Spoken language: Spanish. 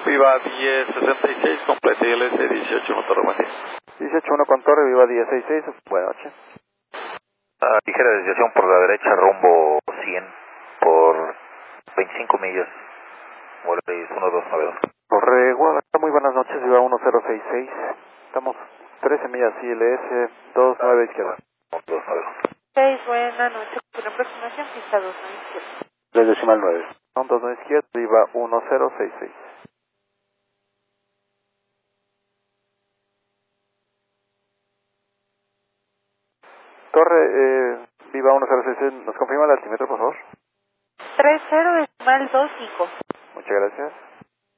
Viva 1066, complete ILS 18 Torre Matías. 18-1 con torre, Viva 1066, buenas noches. Ligera desviación por la derecha, rumbo 100 por 25 millas, Volaris 1292. Torre Guadalajara, muy buenas noches, Viva 1066. Estamos 13 millas ILS, 29 izquierda. 292. 6, buenas noches. Con aproximación, pista 29 izquierda. 3 decimal 9. 29 izquierda, Viva 1066. Torre, Viva 1066, ¿nos confirma el altímetro, por favor? 30 decimal 25. Muchas gracias.